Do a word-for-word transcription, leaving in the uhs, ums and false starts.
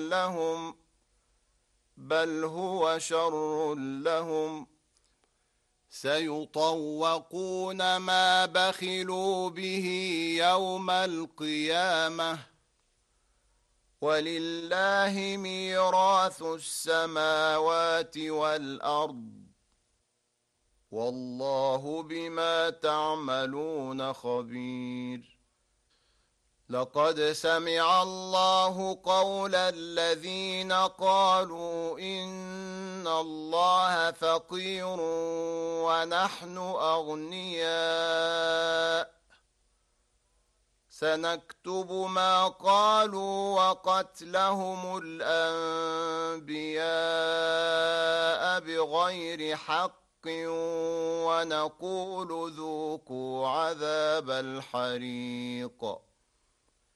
لهم بل هو شر لهم سيطوقون ما بخلوا به يوم القيامة ولله ميراث السماوات والأرض والله بما تعملون خبير لقد سمع الله قول الذين قالوا إن الله فقير ونحن أغنياء سنكتب ما قالوا وقتلهم الأنبياء بغير حق ونقول ذوقوا عذاب الحريق